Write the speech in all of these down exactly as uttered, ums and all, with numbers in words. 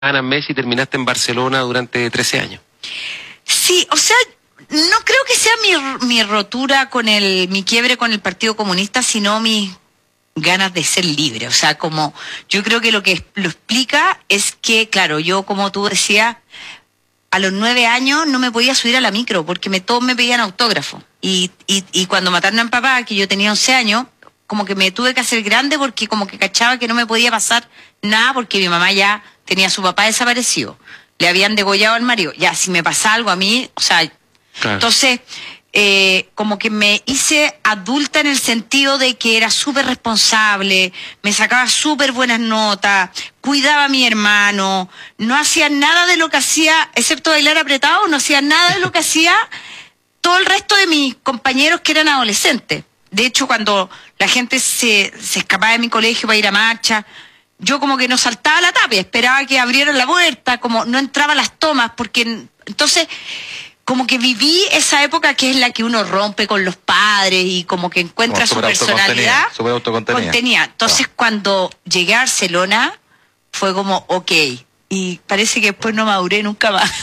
Messi, terminaste en Barcelona durante trece años. Sí, o sea, no creo que sea mi, mi rotura con el, mi quiebre con el Partido Comunista, sino mis ganas de ser libre. O sea, como yo creo que lo que lo explica es que, claro, yo, como tú decías, a los nueve años no me podía subir a la micro porque me, todos me pedían autógrafo. Y, y, y cuando mataron a mi papá, que yo tenía once años, como que me tuve que hacer grande porque como que cachaba que no me podía pasar nada porque mi mamá ya tenía a su papá desaparecido. Le habían degollado al marido. Ya, si me pasa algo a mí, o sea... Claro. Entonces, eh, como que me hice adulta en el sentido de que era súper responsable, me sacaba súper buenas notas, cuidaba a mi hermano, no hacía nada de lo que hacía, excepto bailar apretado, no hacía nada de lo que hacía todo el resto de mis compañeros que eran adolescentes. De hecho, cuando la gente se, se escapaba de mi colegio para ir a marcha, yo como que no saltaba a la tapia, esperaba que abrieran la puerta, como no entraba a las tomas, porque entonces como que viví esa época que es la que uno rompe con los padres y como que encuentra como su personalidad súper autocontenida. Contenida. Entonces ah. cuando llegué a Barcelona fue como ok, y parece que después no maduré nunca más.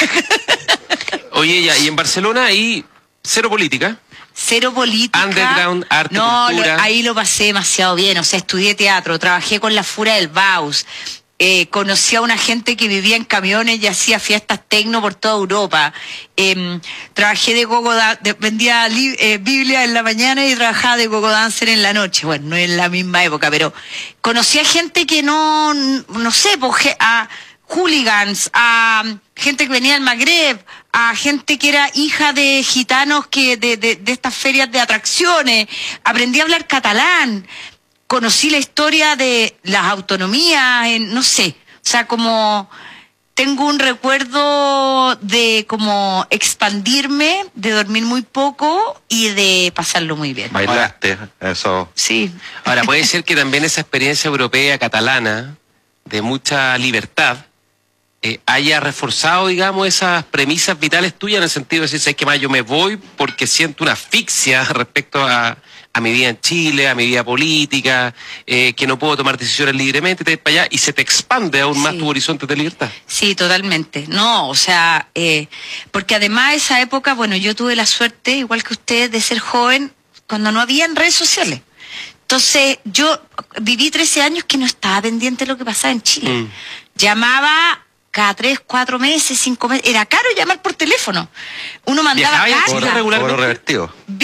Oye, ya, y en Barcelona ahí cero política. Cero política. Underground, arte, no, cultura. Lo, ahí lo pasé demasiado bien. O sea, estudié teatro, trabajé con la Fura del Baus, eh, conocí a una gente que vivía en camiones y hacía fiestas tecno por toda Europa. Eh, trabajé de gogo, de, vendía li, eh, Biblia en la mañana y trabajaba de gogo dancer en la noche. Bueno, no en la misma época, pero conocí a gente que no, no sé, pues, a hooligans, a gente que venía del Magreb, a gente que era hija de gitanos que de, de, de estas ferias de atracciones. Aprendí a hablar catalán, conocí la historia de las autonomías, en, no sé, o sea, como tengo un recuerdo de como expandirme, de dormir muy poco y de pasarlo muy bien. Bailaste, eso. Sí. Ahora, puede ser que también esa experiencia europea catalana de mucha libertad Eh, haya reforzado, digamos, esas premisas vitales tuyas en el sentido de decir, ¿sabes qué más? Yo me voy porque siento una asfixia respecto a, a mi vida en Chile, a mi vida política, eh, que no puedo tomar decisiones libremente, te vas para allá y se te expande aún más sí. tu horizonte de libertad. Sí, totalmente. No, o sea, eh, porque además esa época, bueno, yo tuve la suerte, igual que ustedes, de ser joven cuando no habían redes sociales. Entonces, yo viví trece años que no estaba pendiente de lo que pasaba en Chile. Mm. Llamaba cada tres, cuatro meses, cinco meses. Era caro llamar por teléfono. Uno mandaba cartas. Regularmente.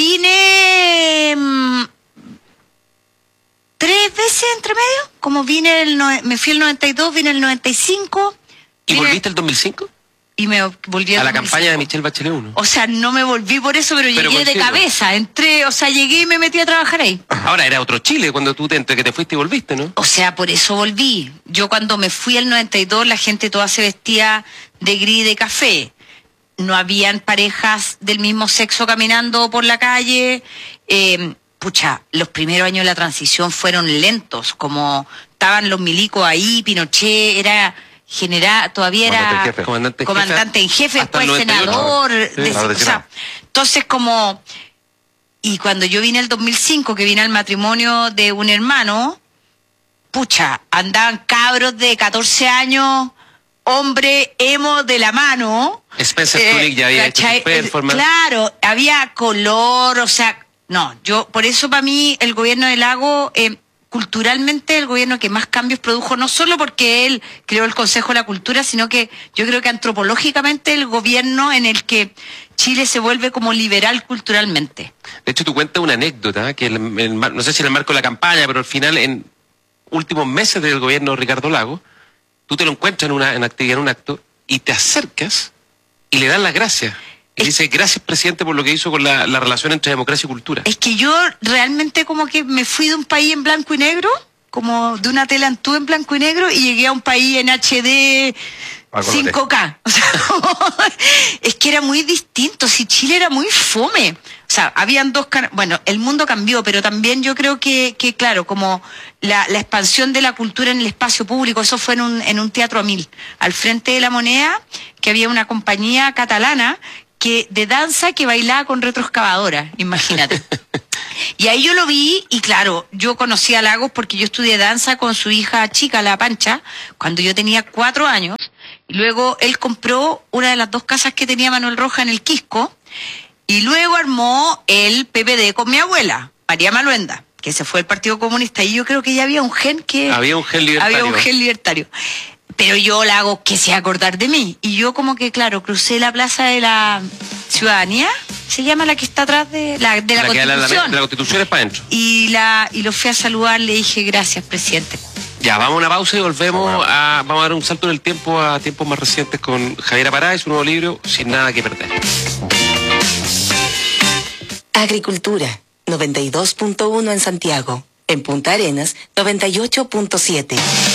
Vine mmm, tres veces entre medio. Como vine el no, me fui el noventa y dos, vine el noventa y cinco. ¿Y vine, volviste el dos mil cinco? Y me volví a la campaña de Michelle Bachelet uno. O sea, no me volví por eso, pero, pero llegué de cabeza. Entré, o sea, llegué y me metí a trabajar ahí. Ahora era otro Chile cuando tú te, entre que te fuiste y volviste, ¿no? O sea, por eso volví. Yo cuando me fui el noventa y dos, la gente toda se vestía de gris y de café. No habían parejas del mismo sexo caminando por la calle. Eh, pucha, los primeros años de la transición fueron lentos, como estaban los milicos ahí, Pinochet, era... general, todavía era jefe. comandante, comandante en jefe, después senador, sí, de, o sea, entonces como, y cuando yo vine el dos mil cinco, que vine al matrimonio de un hermano, pucha, andaban cabros de catorce años, hombre emo de la mano. Spencer eh, Tunick ya había hecho su performance. Claro, había color, o sea, no, yo, por eso para mí el gobierno del Lago, eh, culturalmente el gobierno que más cambios produjo, no solo porque él creó el Consejo de la Cultura, sino que yo creo que antropológicamente el gobierno en el que Chile se vuelve como liberal culturalmente. De hecho, tú cuentas una anécdota, que el, el, no sé si en el marco de la campaña, pero al final, en últimos meses del gobierno de Ricardo Lagos, tú te lo encuentras en una en actividad, en un acto, y te acercas y le das las gracias. Y dice, gracias, presidente, por lo que hizo con la, la relación entre democracia y cultura. Es que yo realmente como que me fui de un país en blanco y negro, como de una tela Antú en blanco y negro, y llegué a un país en H D cinco K. O sea, es que era muy distinto. Si Chile era muy fome. O sea, habían dos canales. Bueno, el mundo cambió, pero también yo creo que, que claro, como la, la expansión de la cultura en el espacio público, eso fue en un, en un teatro a mil. Al frente de la Moneda, que había una compañía catalana que de danza que bailaba con retroexcavadora, imagínate. Y ahí yo lo vi, y claro, yo conocí a Lagos porque yo estudié danza con su hija chica, la Pancha, cuando yo tenía cuatro años. Y luego él compró una de las dos casas que tenía Manuel Rojas en el Quisco, y luego armó el P P D con mi abuela, María Maluenda, que se fue al Partido Comunista. Y yo creo que ya había un gen que... Había un gen libertario. Había un gen libertario. Pero yo la hago que se acordar de mí. Y yo como que, claro, crucé la Plaza de la Ciudadanía, se llama la que está atrás de la, de la, La que Constitución. la, la, de la Constitución es para adentro. Y, la, y lo fui a saludar, le dije, gracias, presidente. Ya, vamos a una pausa y volvemos a... Vamos a dar un salto en el tiempo a tiempos más recientes con Javiera Pará y su nuevo libro, Sin Nada que Perder. Agricultura, noventa y dos punto uno en Santiago. En Punta Arenas, noventa y ocho punto siete.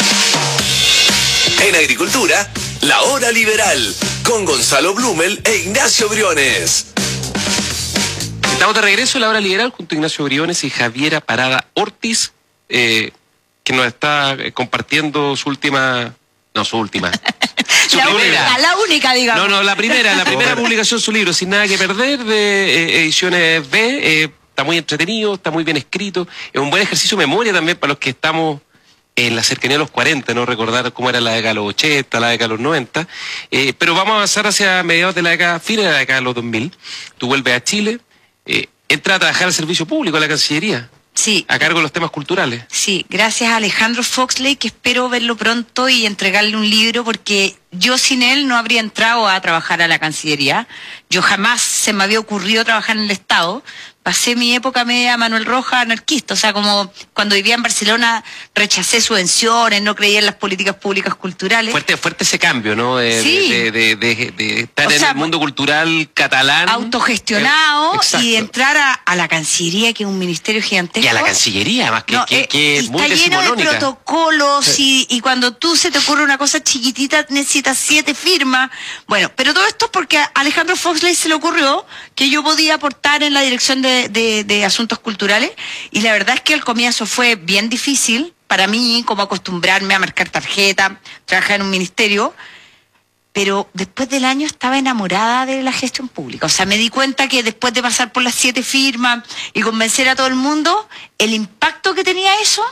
En Agricultura, La Hora Liberal, con Gonzalo Blumel e Ignacio Briones. Estamos de regreso a La Hora Liberal junto a Ignacio Briones y Javiera Parada Ortiz, eh, que nos está eh, compartiendo su última... No, su última. Su La primera. única, la única, digamos. No, no, la primera, la primera publicación de su libro, Sin Nada que Perder, de eh, Ediciones B. Eh, está muy entretenido, está muy bien escrito. Es un buen ejercicio de memoria también para los que estamos en la cercanía de los cuarenta, ¿no? Recordar cómo era la década de los ochenta, la década de los noventa. Eh, pero vamos a avanzar hacia mediados de la década, fines de la década de los dos mil. Tú vuelves a Chile, eh, entras a trabajar al servicio público, a la Cancillería, Sí. a cargo de los temas culturales. Sí, gracias a Alejandro Foxley, que espero verlo pronto y entregarle un libro, porque yo sin él no habría entrado a trabajar a la Cancillería. Yo jamás se me había ocurrido trabajar en el Estado. Pasé mi época media Manuel Rojas anarquista, o sea, como cuando vivía en Barcelona rechacé subvenciones, no creía en las políticas públicas culturales. Fuerte, fuerte ese cambio, ¿no? De, Sí. de, de, de, de- de estar O en sea, el mundo cultural catalán. Autogestionado Eh, exacto. y entrar a, a la Cancillería, que es un ministerio gigantesco. Y a la Cancillería, más que, No, que, eh, que y es muy está lleno de decimonónica. protocolos y, y cuando tú se te ocurre una cosa chiquitita necesitas siete firmas. Bueno, pero todo esto es porque a Alejandro Foxley se le ocurrió que yo podía aportar en la dirección de, de, de asuntos culturales, y la verdad es que al comienzo fue bien difícil para mí, como acostumbrarme a marcar tarjeta, trabajar en un ministerio. Pero después del año estaba enamorada de la gestión pública. O sea, me di cuenta que después de pasar por las siete firmas y convencer a todo el mundo, el impacto que tenía eso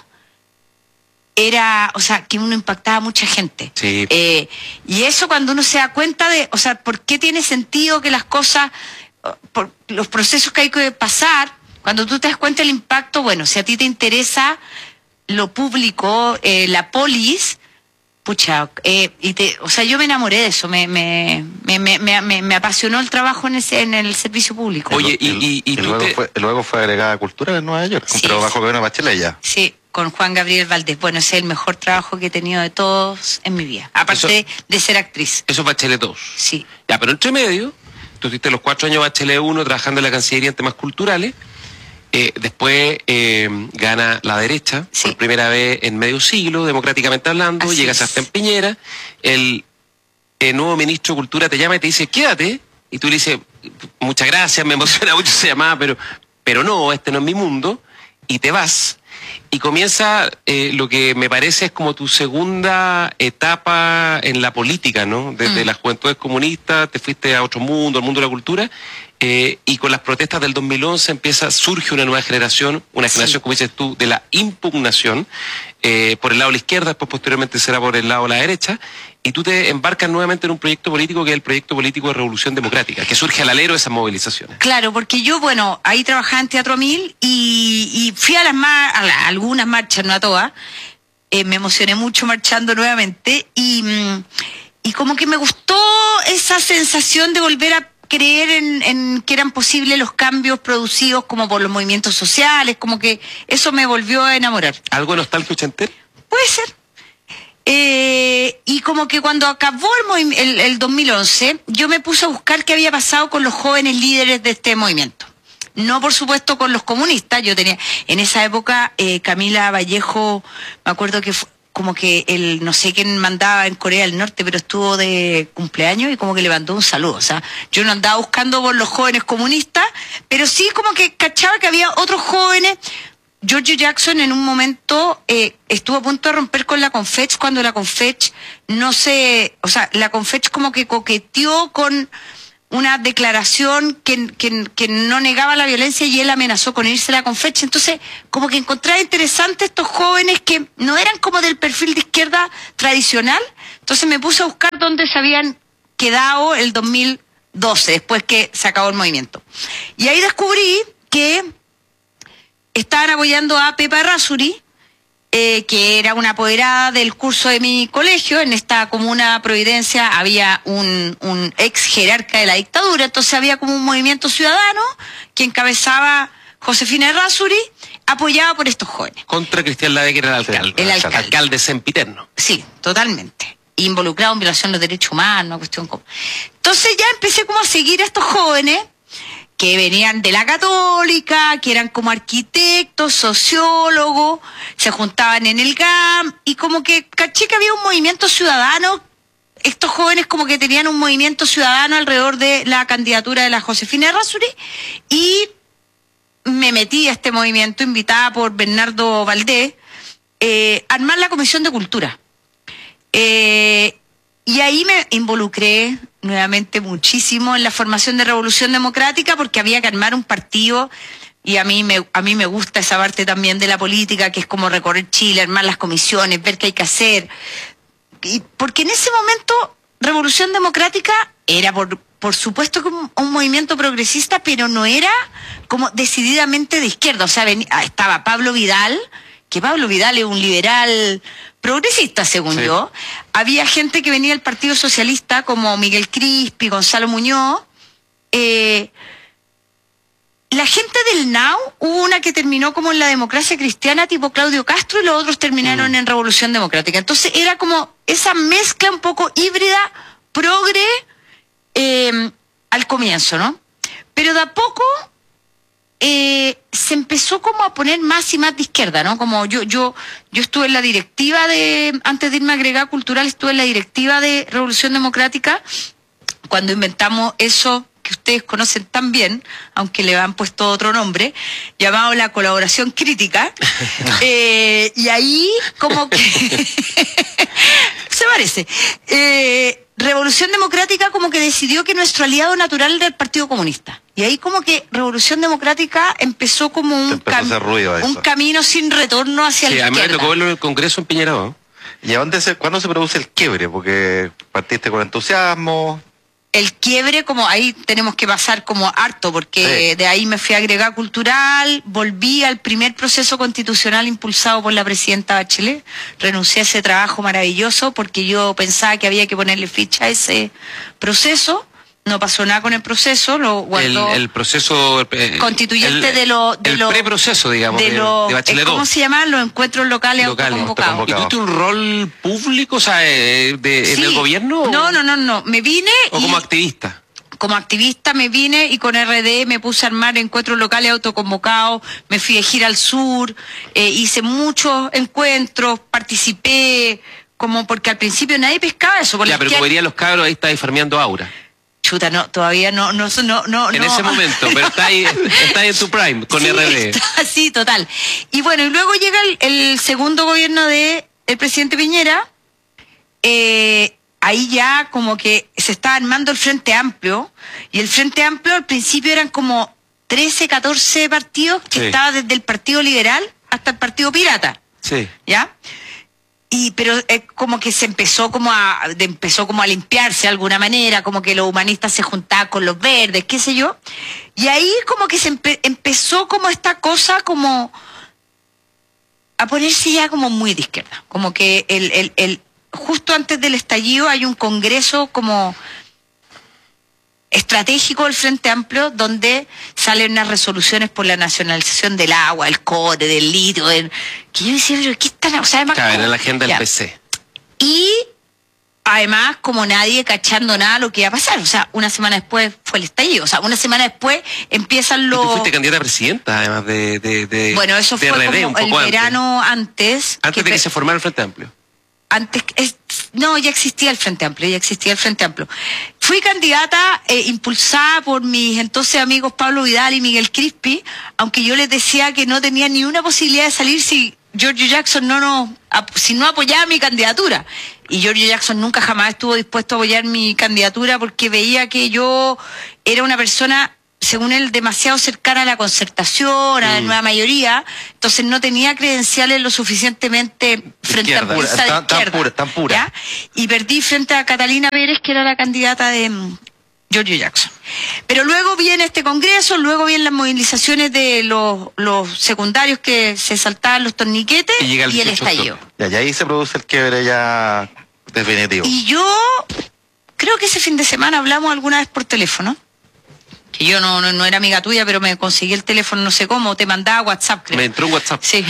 era, o sea, que uno impactaba a mucha gente. Sí. Eh, y eso cuando uno se da cuenta de, o sea, ¿por qué tiene sentido que las cosas, por los procesos que hay que pasar, cuando tú te das cuenta del impacto, bueno, si a ti te interesa lo público, eh, la polis, pucha, eh, y te, o sea, yo me enamoré de eso, me, me, me, me, me, me- me apasionó el trabajo en, ese, en el servicio público. Oye, y, y, y Y tú luego, te- fue, luego fue agregada a Cultura en Nueva York, Sí. pero bajo gobierno de Bachelet ya. Sí, con Juan Gabriel Valdés. Bueno, ese es el mejor trabajo que he tenido de todos en mi vida, aparte de ser actriz. Eso es Bachelet dos. Sí, Ya, pero entre medio, tú estuviste los cuatro años Bachelet uno trabajando en la Cancillería en temas culturales. Eh, después eh, gana la derecha, Sí. por primera vez en medio siglo, democráticamente hablando, Así llegas es. hasta en Piñera, el, el nuevo ministro de Cultura te llama y te dice, quédate, y tú le dices, muchas gracias, me emociona mucho esa llamada, pero, pero no, este no es mi mundo, y te vas. Y comienza eh, lo que me parece es como tu segunda etapa en la política, ¿no? Desde Mm. las juventudes comunistas, te fuiste a otro mundo, al mundo de la cultura, eh, y con las protestas del dos mil once empieza, surge una nueva generación, una Sí. generación, como dices tú, de la impugnación, eh, por el lado de la izquierda, después posteriormente será por el lado de la derecha, y tú te embarcas nuevamente en un proyecto político que es el proyecto político de Revolución Democrática, que surge al alero de esas movilizaciones. claro, porque yo, bueno, ahí trabajaba en Teatro Mil y, y fui a las mar, a, la- a algunas marchas, no a todas. Eh, me emocioné mucho marchando nuevamente y, mm, y como que me gustó esa sensación de volver a creer en, en que eran posibles los cambios producidos como por los movimientos sociales, como que eso me volvió a enamorar. ¿Algo de nostalgia ochentera? Puede ser. Eh, y como que cuando acabó el, movim- el, el dos mil once, yo me puse a buscar qué había pasado con los jóvenes líderes de este movimiento. No, por supuesto, con los comunistas. Yo tenía, en esa época, eh, Camila Vallejo, me acuerdo que fue como que el, no sé quién mandaba en Corea del Norte, pero estuvo de cumpleaños y como que le mandó un saludo. O sea, yo no andaba buscando por los jóvenes comunistas, pero sí como que cachaba que había otros jóvenes. Giorgio Jackson en un momento eh, estuvo a punto de romper con la Confech cuando la Confech no se, o sea, la Confech como que coqueteó con una declaración que, que, que no negaba la violencia y él amenazó con irse con fecha. Entonces, como que encontraba interesante estos jóvenes que no eran como del perfil de izquierda tradicional. Entonces me puse a buscar dónde se habían quedado el dos mil doce, después que se acabó el movimiento. Y ahí descubrí que estaban apoyando a Pepa Errázuri, eh, que era una apoderada del curso de mi colegio. En esta comuna Providencia había un, un ex jerarca de la dictadura, entonces había como un movimiento ciudadano que encabezaba Josefina Errázuri, apoyado por estos jóvenes. Contra Cristian Lade, que era el alcalde. El alcalde. Alcalde sempiterno. Sí, totalmente. Involucrado en violación de los derechos humanos, una cuestión como... Entonces ya empecé como a seguir a estos jóvenes que venían de la Católica, que eran como arquitectos, sociólogos, se juntaban en el G A M, y como que caché que había un movimiento ciudadano. Estos jóvenes como que tenían un movimiento ciudadano alrededor de la candidatura de la Josefina Errázuri, y me metí a este movimiento, invitada por Bernardo Valdés, eh, a armar la Comisión de Cultura. Eh, y ahí me involucré nuevamente muchísimo en la formación de Revolución Democrática, porque había que armar un partido, y a mí me a mí me gusta esa parte también de la política, que es como recorrer Chile, armar las comisiones, ver qué hay que hacer. Y porque en ese momento Revolución Democrática era por por supuesto como un movimiento progresista, pero no era como decididamente de izquierda. O sea, venía, estaba Pablo Vidal, que Pablo Vidal es un liberal progresista, según sí. yo. Había gente que venía del Partido Socialista, como Miguel Crispi, Gonzalo Muñoz. Eh, la gente del N A U, hubo una que terminó como en la Democracia Cristiana, tipo Claudio Castro, y los otros terminaron mm. en Revolución Democrática. Entonces era como esa mezcla un poco híbrida, progre, eh, al comienzo, ¿no? Pero de a poco... Eh, se empezó como a poner más y más de izquierda, ¿no? Como yo yo yo estuve en la directiva de, antes de irme a Agregada Cultural, estuve en la directiva de Revolución Democrática, cuando inventamos eso que ustedes conocen tan bien, aunque le han puesto otro nombre, llamado la colaboración crítica. eh, y ahí como que... se parece. Eh, Revolución Democrática como que decidió que nuestro aliado natural era el Partido Comunista. Y ahí como que Revolución Democrática empezó como un, empezó cam un camino sin retorno hacia sí, la izquierda. A mí me tocó verlo en el Congreso en Piñera. ¿Y a dónde se, cuándo se produce el quiebre? Porque partiste con entusiasmo. El quiebre, como ahí tenemos que pasar como harto, porque sí. de ahí me fui a Agregada Cultural, volví al primer proceso constitucional impulsado por la presidenta Bachelet, renuncié a ese trabajo maravilloso porque yo pensaba que había que ponerle ficha a ese proceso. No pasó nada con el proceso, lo guardó el, el proceso eh, constituyente el, de lo de el lo, preproceso, digamos, de, lo, de Bachelet. ¿Cómo se llaman? Los encuentros locales, locales autoconvocados. ¿Y tuviste un rol público, o sea, de, de, sí. en el gobierno? No, no, no, no. Me vine ¿O y, como activista? Como activista me vine y con R D me puse a armar encuentros locales autoconvocados, me fui de gira al sur, eh, hice muchos encuentros, participé, como porque al principio nadie pescaba eso. Por ya, pero como dirían los cabros, ahí está farmeando aura. Chuta, no, todavía no, no, no, no. En no. ese momento, pero está ahí, está ahí en tu prime, con sí, R D. Está, sí, total. Y bueno, y luego llega el, el segundo gobierno de el presidente Piñera, eh, ahí ya como que se estaba armando el Frente Amplio, y el Frente Amplio al principio eran como trece, catorce partidos, que sí. estaba desde el Partido Liberal hasta el Partido Pirata. Sí. ¿Ya? Y pero eh, como que se empezó como a de, empezó como a limpiarse de alguna manera, como que los humanistas se juntaban con los verdes, qué sé yo, y ahí como que se empe empezó como esta cosa como a ponerse ya como muy de izquierda, como que el el el justo antes del estallido hay un congreso como estratégico del Frente Amplio, donde salen unas resoluciones por la nacionalización del agua, el cobre, del litio, del... que yo decía, pero ¿qué están? O sea, además, claro, como... era la agenda ya. del P C. Y además, como nadie cachando nada lo que iba a pasar, o sea, una semana después fue el estallido, o sea, una semana después empiezan los... Y tú fuiste candidata a presidenta, además de... de, de bueno, eso de fue R D, como el antes. verano antes... Antes que de que se formara el Frente Amplio. Antes, es, no, ya existía el Frente Amplio, ya existía el Frente Amplio. Fui candidata eh, impulsada por mis entonces amigos Pablo Vidal y Miguel Crispi, aunque yo les decía que no tenía ni una posibilidad de salir si Giorgio Jackson no nos, si no apoyaba mi candidatura. y Giorgio Jackson nunca jamás estuvo dispuesto a apoyar mi candidatura porque veía que yo era una persona, según él, demasiado cercana a la concertación, a la Mm. nueva mayoría, entonces no tenía credenciales lo suficientemente frente Izquierda. a pura, Tan- tan izquierda, pura, tan pura. ¿ya? Y perdí frente a Catalina Pérez, que era la candidata de mm, Giorgio Jackson. Pero luego viene este congreso, luego vienen las movilizaciones de los, los secundarios que se saltaban los torniquetes Y llega el y el dieciocho de estallido. octubre. Ya, y ahí se produce el quiebre ya definitivo. Y yo creo que ese fin de semana hablamos alguna vez por teléfono. Que yo no, no, no era amiga tuya, pero me conseguí el teléfono, no sé cómo, te mandaba WhatsApp, creo. Me entró un WhatsApp. Sí.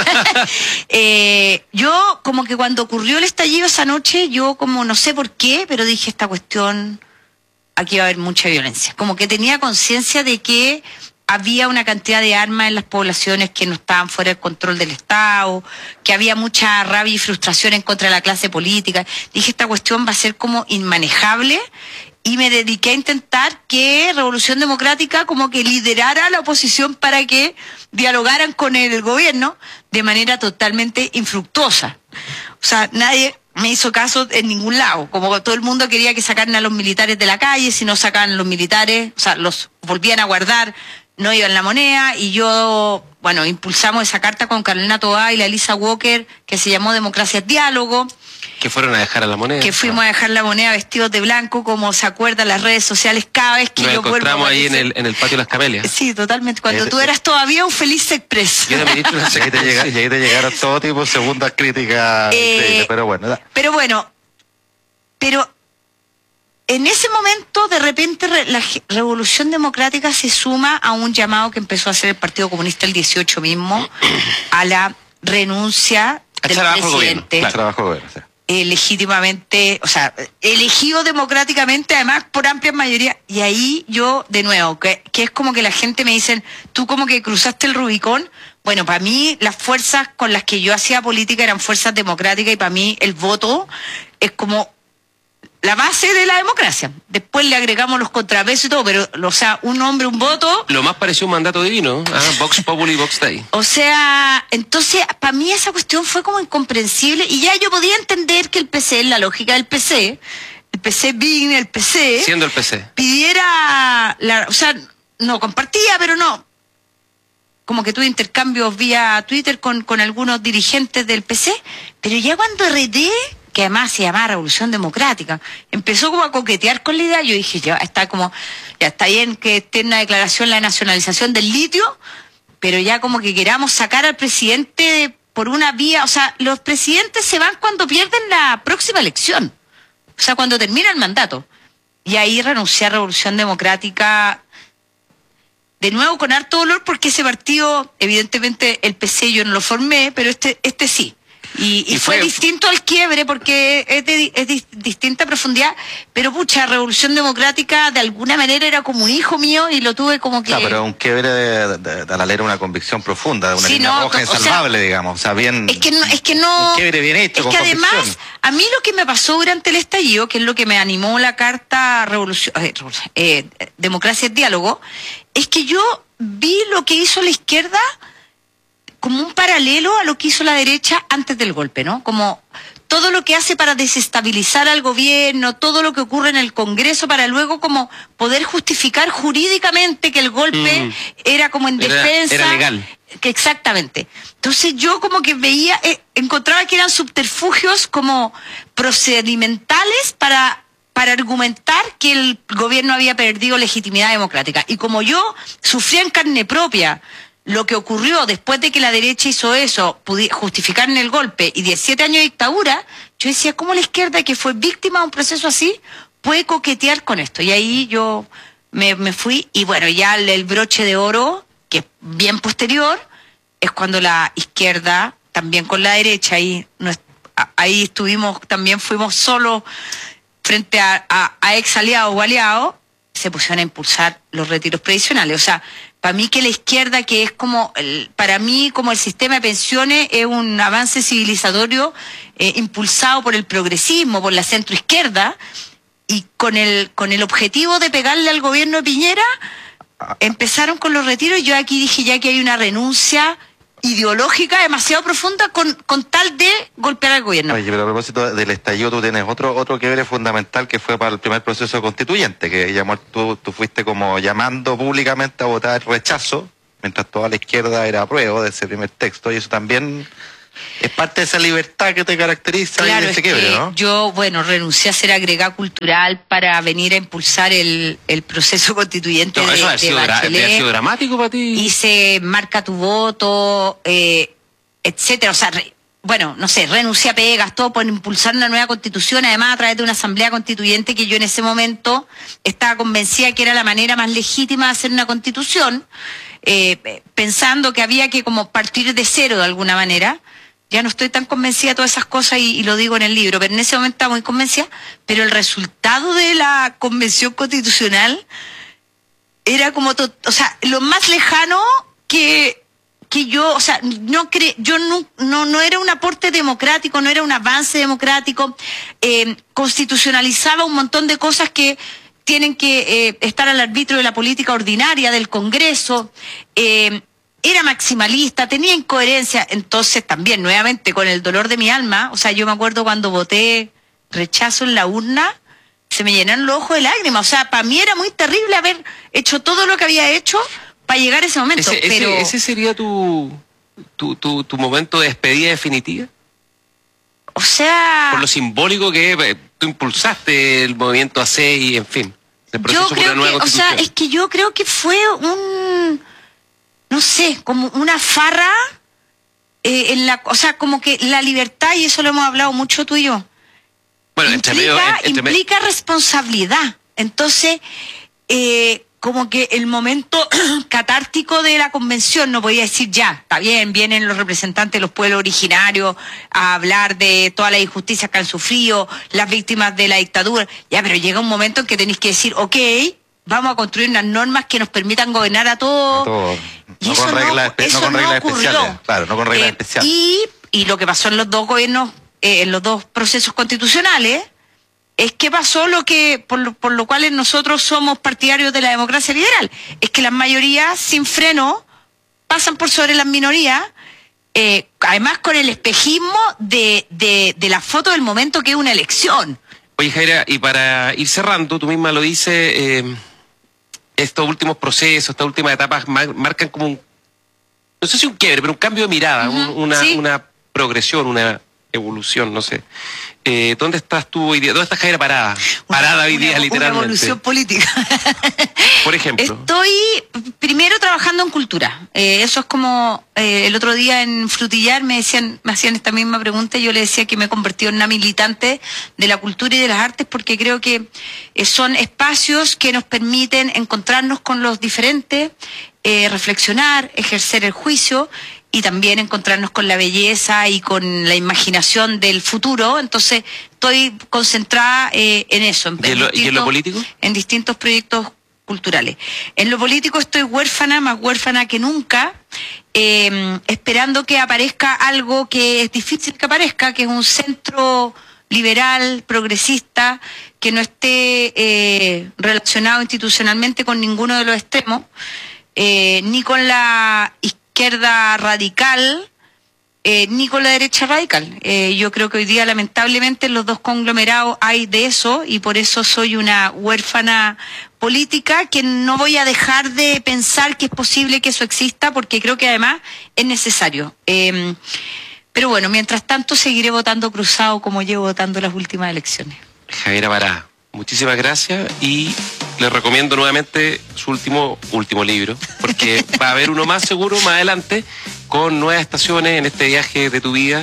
Eh, yo, como que cuando ocurrió el estallido esa noche, yo como no sé por qué, pero dije esta cuestión, aquí va a haber mucha violencia. Como que tenía conciencia de que había una cantidad de armas en las poblaciones que no estaban fuera del control del Estado, que había mucha rabia y frustración en contra de la clase política. Dije, esta cuestión va a ser como inmanejable, y me dediqué a intentar que Revolución Democrática como que liderara a la oposición para que dialogaran con el gobierno de manera totalmente infructuosa. O sea, nadie me hizo caso en ningún lado, como todo el mundo quería que sacaran a los militares de la calle, si no sacaban a los militares, o sea, los volvían a guardar, no iban la moneda, y yo, bueno, impulsamos esa carta con Carolina Toá y la Elisa Walker, que se llamó Democracia Diálogo, Que fueron a dejar a la moneda. que fuimos a dejar la moneda vestidos de blanco, como se acuerdan las redes sociales cada vez que Nos yo vuelvo a encontramos ahí en aparecer. el, en el patio de las Camelias. Sí, totalmente, cuando Eh, tú eh, eras todavía un Feliz Express. Yo también he hecho una Y ahí te, llega- y ahí te llegaron todo tipo de segundas críticas Eh, increíbles, pero bueno. da- Pero bueno, pero en ese momento, de repente, re- la ge- Revolución Democrática se suma a un llamado que empezó a hacer el Partido Comunista el dieciocho mismo, a la renuncia A del echar abajo al gobierno, presidente, claro. Trabajo de ver, o sea. eh, legítimamente, o sea, elegido democráticamente, además por amplia mayoría. Y ahí yo, de nuevo, que, que es como que la gente me dicen, tú como que cruzaste el Rubicón. Bueno, para mí las fuerzas con las que yo hacía política eran fuerzas democráticas, y para mí el voto es como la base de la democracia. Después le agregamos los contrapesos y todo, pero, o sea, un hombre, un voto. Lo más pareció un mandato divino. Ah, Vox Populi, Vox Dei. O sea, entonces, para mí esa cuestión fue como incomprensible, y ya yo podía entender que el P C, en la lógica del P C, el P C Big, el P C, Siendo el P C. pidiera, la, o sea, no compartía, pero no. Como que tuve intercambios vía Twitter con, con algunos dirigentes del P C, pero ya cuando R D, que además se llamaba Revolución Democrática, empezó como a coquetear con la idea, yo dije, ya está como, ya está bien que esté en una declaración la nacionalización del litio, pero ya como que queramos sacar al presidente por una vía, o sea, los presidentes se van cuando pierden la próxima elección, o sea, cuando termina el mandato. Y ahí renuncié a Revolución Democrática, de nuevo con harto dolor, porque ese partido, evidentemente el P C yo no lo formé, pero este, este sí. Y, y Y fue, fue- distinto al quiebre, porque es de es di- distinta profundidad, pero pucha, Revolución Democrática de alguna manera era como un hijo mío, y lo tuve como que... Claro, pero un quiebre de, de, de la ley era una convicción profunda, de una Sí, línea no, roja o sea, insalvable, digamos. O sea, bien. Es que no, es que no. Un quiebre bien hecho, es con que además, convicción. a mí lo que me pasó durante el estallido, que es lo que me animó la carta Revolución, eh, Revolución- eh, Democracia y Diálogo, es que yo vi lo que hizo la izquierda como un paralelo a lo que hizo la derecha antes del golpe, ¿no? Como todo lo que hace para desestabilizar al gobierno, todo lo que ocurre en el Congreso para luego como poder justificar jurídicamente que el golpe Mm. era como en Era- defensa. era legal. Que exactamente. Entonces yo como que veía, eh, encontraba que eran subterfugios como procedimentales para para argumentar que el gobierno había perdido legitimidad democrática. Y como yo sufría en carne propia lo que ocurrió después de que la derecha hizo eso, pudi- justificar en el golpe y diecisiete años de dictadura, yo decía, ¿cómo la izquierda, que fue víctima de un proceso así, puede coquetear con esto? Y ahí yo me, me fui, y bueno, ya el, el broche de oro, que es bien posterior, es cuando la izquierda, también con la derecha, ahí, no es- a- ahí estuvimos, también fuimos solos frente a, a, a ex aliados o aliados, se pusieron a impulsar los retiros previsionales. O sea, para mí que la izquierda, que es como, el, para mí como el sistema de pensiones, es un avance civilizatorio eh, impulsado por el progresismo, por la centroizquierda, y con el, con el objetivo de pegarle al gobierno de Piñera, empezaron con los retiros, y yo aquí dije ya que hay una renuncia ideológica demasiado profunda con, con tal de golpear al gobierno. Oye, pero a propósito del estallido, tú tienes otro otro quiebre fundamental que fue para el primer proceso constituyente, que llamó, tú, tú fuiste como llamando públicamente a votar rechazo, mientras toda la izquierda era apruebo de ese primer texto, y eso también es parte de esa libertad que te caracteriza Claro, y de ese es quiebre, que ¿no? yo, bueno, renuncié a ser agregada cultural para venir a impulsar el, el proceso constituyente No, de, eso ha de sido, dra- Bachelet. ha sido dramático para ti. Hice marca tu voto, eh, etcétera. O sea, re- bueno, no sé, renuncié a pegas, todo por impulsar una nueva constitución, además a través de una asamblea constituyente que yo en ese momento estaba convencida que era la manera más legítima de hacer una constitución, eh, pensando que había que como partir de cero de alguna manera. Ya no estoy tan convencida de todas esas cosas y, y lo digo en el libro, pero en ese momento estaba muy convencida, pero el resultado de la convención constitucional era como, to- o sea, lo más lejano que, que yo, o sea, no cre, yo no, no, no era un aporte democrático, no era un avance democrático, eh, constitucionalizaba un montón de cosas que tienen que eh, estar al arbitrio de la política ordinaria, del Congreso, eh, era maximalista, tenía incoherencia, entonces también, nuevamente, con el dolor de mi alma, o sea, yo me acuerdo cuando voté rechazo en la urna, se me llenaron los ojos de lágrimas, o sea, para mí era muy terrible haber hecho todo lo que había hecho para llegar a ese momento, Ese, ese- pero... ese sería tu, tu, tu, tu momento de despedida definitiva. O sea, Por lo simbólico que eh, tú impulsaste el movimiento A C y, en fin, el proceso yo por creo una nueva que, o sea, constitución. es que yo creo que fue un, no sé, como una farra, eh, en la, o sea, como que la libertad, y eso lo hemos hablado mucho tú y yo, Bueno, entre medio- implica, en- entre me- implica responsabilidad. Entonces, eh, como que el momento catártico de la convención, no podía decir ya, está bien, vienen los representantes de los pueblos originarios a hablar de todas las injusticias que han sufrido, las víctimas de la dictadura, ya, pero llega un momento en que tenéis que decir, ok, vamos a construir unas normas que nos permitan gobernar a todos. Todo. Y No eso con no- reglas, espe- eso no con no reglas ocurrió. especiales. Claro, no con reglas Eh, especiales. Y, y lo que pasó en los dos gobiernos, eh, en los dos procesos constitucionales, es que pasó lo que, por lo, por lo cual nosotros somos partidarios de la democracia liberal, es que las mayorías sin freno pasan por sobre las minorías, eh, además con el espejismo de, de, de la foto del momento que es una elección. Oye, Jaira, y para ir cerrando, tú misma lo dices, eh, estos últimos procesos, estas últimas etapas mar- marcan como un, no sé si un quiebre, pero un cambio de mirada, Ujú, un- una, sí. una progresión, una evolución, no sé. Eh, ¿Dónde estás tú hoy día? ¿Dónde está Jaira parada? Parada hoy día, Una- literalmente. Una evolución política. Por ejemplo. Estoy primero trabajando en cultura. Eh, eso es como eh, el otro día en Frutillar me decían, me hacían esta misma pregunta y yo le decía que me he convertido en una militante de la cultura y de las artes porque creo que eh, son espacios que nos permiten encontrarnos con los diferentes, eh, reflexionar, ejercer el juicio y también encontrarnos con la belleza y con la imaginación del futuro. Entonces estoy concentrada eh, en eso. En, ¿Y en lo- y en lo distintos- político? En distintos proyectos culturales. En lo político estoy huérfana, más huérfana que nunca, eh, esperando que aparezca algo que es difícil que aparezca, que es un centro liberal, progresista, que no esté eh, relacionado institucionalmente con ninguno de los extremos, eh, ni con la izquierda radical, eh, ni con la derecha radical. Eh, yo creo que hoy día, lamentablemente, en los dos conglomerados hay de eso, y por eso soy una huérfana política, que no voy a dejar de pensar que es posible que eso exista, porque creo que además es necesario. Eh, pero bueno, mientras tanto seguiré votando cruzado como llevo votando las últimas elecciones. Javiera Pará, muchísimas gracias y les recomiendo nuevamente su último último libro, porque va a haber uno más seguro más adelante con nuevas estaciones en este viaje de tu vida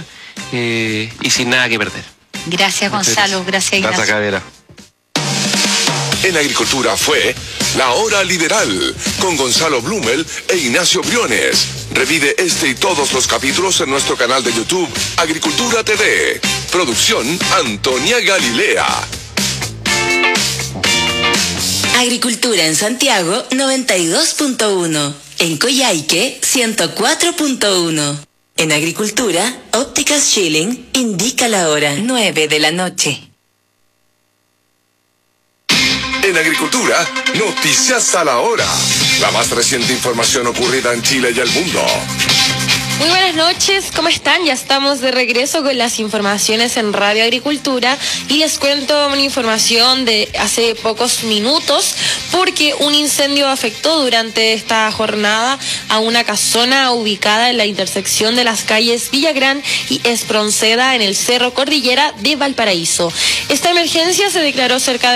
eh, y sin nada que perder. Gracias, Muchas Gonzalo. Gracias, Ignacio. Gracias, Javiera. En Agricultura fue La Hora Liberal con Gonzalo Blumel e Ignacio Briones. Revive este y todos los capítulos en nuestro canal de YouTube Agricultura T V. Producción Antonia Galilea. Agricultura en Santiago noventa y dos punto uno. En Coyhaique ciento cuatro punto uno. En Agricultura, Ópticas Schilling indica la hora nueve de la noche. En Agricultura, noticias a la hora. La más reciente información ocurrida en Chile y el mundo. Muy buenas noches, ¿cómo están? Ya estamos de regreso con las informaciones en Radio Agricultura y les cuento una información de hace pocos minutos porque un incendio afectó durante esta jornada a una casona ubicada en la intersección de las calles Villagrán y Espronceda en el Cerro Cordillera de Valparaíso. Esta emergencia se declaró cerca de